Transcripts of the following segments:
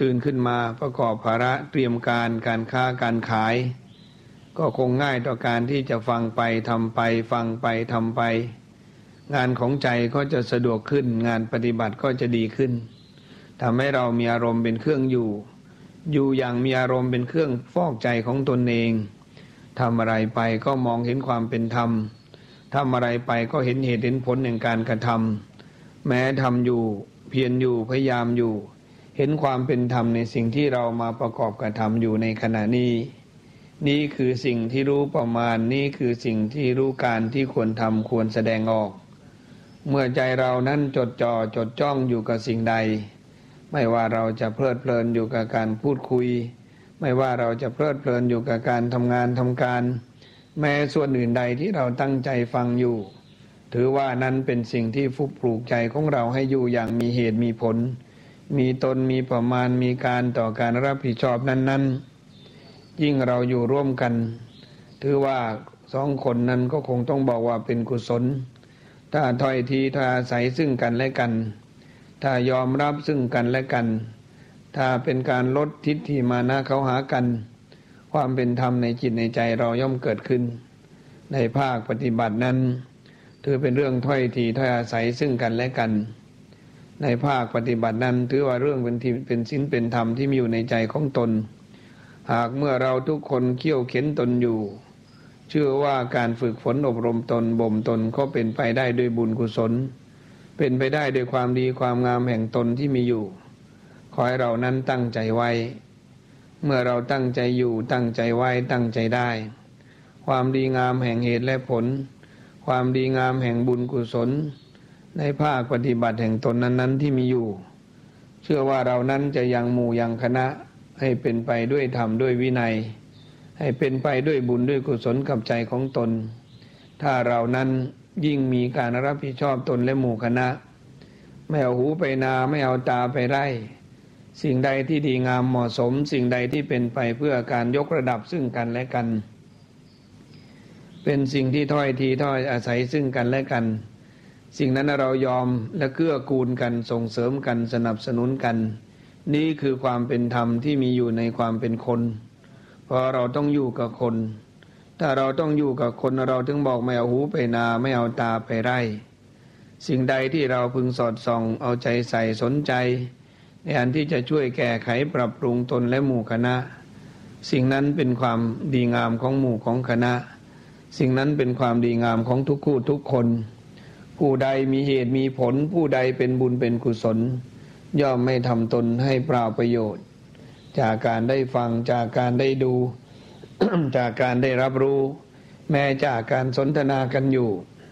ตื่นขึ้นมาประกอบภาระเตรียมการค้าการขายก็คงง่ายต่อการที่จะฟังไปทำไปฟังไปทำไปงานของใจก็จะสะดวกขึ้นงานปฏิบัติก็จะดีขึ้นทำให้เรามีอารมณ์เป็นเครื่องอยู่อย่างมีอารมณ์เป็นเครื่องฟอกใจของตนเองทำอะไรไปก็มองเห็นความเป็นธรรมทำอะไรไปก็เห็นเหตุเห็นผลแห่งการกระทำแม้ทำอยู่เพียรอยู่พยายามอยู่เห็นความเป็นธรรมในสิ่งที่เรามาประกอบกระทำอยู่ในขณะนี้นี่คือสิ่งที่รู้ประมาณนี่คือสิ่งที่รู้การที่ควรทำควรแสดงออกเมื่อใจเรานั้นจดจ่อจดจ้องอยู่กับสิ่งใดไม่ว่าเราจะเพลิดเพลินอยู่กับการพูดคุยไม่ว่าเราจะเพลิดเพลินอยู่กับการทำงานทำการแม้ส่วนอื่นใดที่เราตั้งใจฟังอยู่ถือว่านั้นเป็นสิ่งที่ฟุกปลูกใจของเราให้อยู่อย่างมีเหตุมีผลมีตนมีประมาณมีการต่อการรับผิดชอบนั้นยิ่งเราอยู่ร่วมกันถือว่าสองคนนั้นก็คงต้องบอกว่าเป็นกุศลถ้าถ้อยทีถ้าอาศัยซึ่งกันและกันถ้ายอมรับซึ่งกันและกันถ้าเป็นการลดทิฏฐิมานะเขาหากันความเป็นธรรมในจิตในใจเราย่อมเกิดขึ้นในภาคปฏิบัตินั้นถือเป็นเรื่องถ้อยทีถ้อยอาศัยซึ่งกันและกันในภาคปฏิบัตินั้นถือว่าเรื่องเป็นศีลเป็นธรรมที่มีอยู่ในใจของตนหากเมื่อเราทุกคนเคี่ยวเข็นตนอยู่เชื่อว่าการฝึกฝนอบรมตนบ่มตนก็เป็นไปได้ด้วยบุญกุศลเป็นไปได้ด้วยความดีความงามแห่งตนที่มีอยู่ขอให้เรานั้นตั้งใจไว้เมื่อเราตั้งใจอยู่ตั้งใจไว้ตั้งใจได้ความดีงามแห่งเหตุและผลความดีงามแห่งบุญกุศลในภาคปฏิบัติแห่งตนนั้นที่มีอยู่เชื่อว่าเรานั้นจะยังหมู่ยังคณะให้เป็นไปด้วยธรรมด้วยวินัยให้เป็นไปด้วยบุญด้วยกุศลกับใจของตนถ้าเรานั้นยิ่งมีการรับผิดชอบตนและหมู่คณะไม่เอาหูไปนาไม่เอาตาไปไร่สิ่งใดที่ดีงามเหมาะสมสิ่งใดที่เป็นไปเพื่อการยกระดับซึ่งกันและกันเป็นสิ่งที่ถ้อยทีถ้อยอาศัยซึ่งกันและกันสิ่งนั้นเรายอมและเกื้อกูลกันส่งเสริมกันสนับสนุนกันนี่คือความเป็นธรรมที่มีอยู่ในความเป็นคนเพราะเราต้องอยู่กับคนถ้าเราต้องอยู่กับคนเราถึงบอกไม่เอาหูไปนาไม่เอาตาไปไร่สิ่งใดที่เราพึงสอดส่องเอาใจใส่สนใจในอันที่จะช่วยแก้ไขปรับปรุงตนและหมู่คณะสิ่งนั้นเป็นความดีงามของหมู่ของคณะสิ่งนั้นเป็นความดีงามของทุกคู่ทุกคนผู้ใดมีเหตุมีผลผู้ใดเป็นบุญเป็นกุศลย่อมไม่ทำตนให้เปล่าประโยชน์จากการได้ฟังจากการได้ดู จากการได้รับรู้แม้จากการสนทนากันอยู่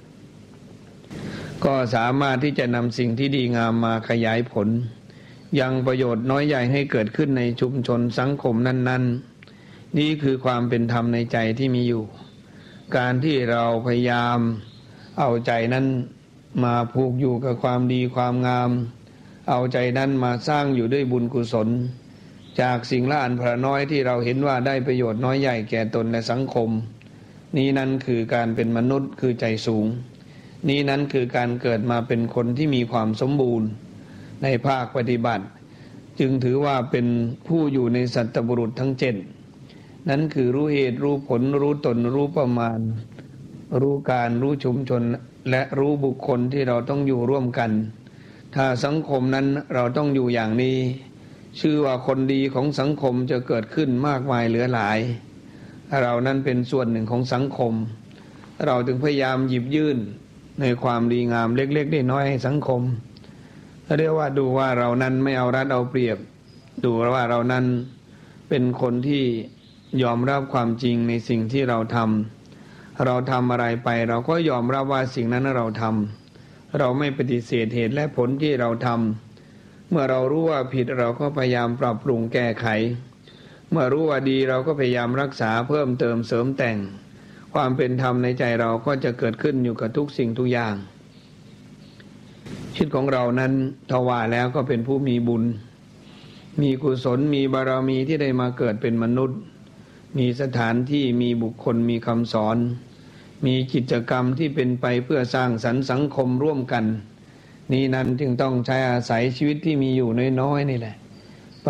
ก็สามารถที่จะนำสิ่งที่ดีงามมาขยายผลยังประโยชน์น้อยใหญ่ให้เกิดขึ้นในชุมชนสังคมนั้นๆนี่คือความเป็นธรรมในใจที่มีอยู่การที่เราพยายามเอาใจนั้นมาผูกอยู่กับความดีความงามเอาใจนั้นมาสร้างอยู่ด้วยบุญกุศลจากสิ่งละอันพระน้อยที่เราเห็นว่าได้ประโยชน์น้อยใหญ่แก่ตนและสังคมนี้นั้นคือการเป็นมนุษย์คือใจสูงนี้นั้นคือการเกิดมาเป็นคนที่มีความสมบูรณ์ในภาคปฏิบัติจึงถือว่าเป็นผู้อยู่ในสัตตบุรุษทั้งเจ็ดนั้นคือรู้เหตุรู้ผลรู้ตนรู้ประมาณรู้การรู้ชุมชนและรู้บุคคลที่เราต้องอยู่ร่วมกันถ้าสังคมนั้นเราต้องอยู่อย่างนี้ชื่อว่าคนดีของสังคมจะเกิดขึ้นมากมายเหลือหลายเรานั้นเป็นส่วนหนึ่งของสังคมเราจึงพยายามหยิบยื่นในความดีงามเล็กๆน้อยๆให้สังคมเรียกว่าดูว่าเรานั้นไม่เอารัดเอาเปรียบดูว่าเรานั้นเป็นคนที่ยอมรับความจริงในสิ่งที่เราทำอะไรไปเราก็ยอมรับว่าสิ่งนั้นเราทำเราไม่ปฏิเสธเหตุและผลที่เราทำเมื่อเรารู้ว่าผิดเราก็พยายามปรับปรุงแก้ไขเมื่อรู้ว่าดีเราก็พยายามรักษาเพิ่มเติมเสริมแต่งความเป็นธรรมในใจเราก็จะเกิดขึ้นอยู่กับทุกสิ่งทุกอย่างชีวิตของเรานั้นทว่าแล้วก็เป็นผู้มีบุญมีกุศลมีบารมีที่ได้มาเกิดเป็นมนุษย์มีสถานที่มีบุคคลมีคำสอนมีกิจกรรมที่เป็นไปเพื่อสร้างสรรค์สังคมร่วมกันนี้นั้นจึงต้องใช้อาศัยชีวิตที่มีอยู่น้อยๆนี่แหละ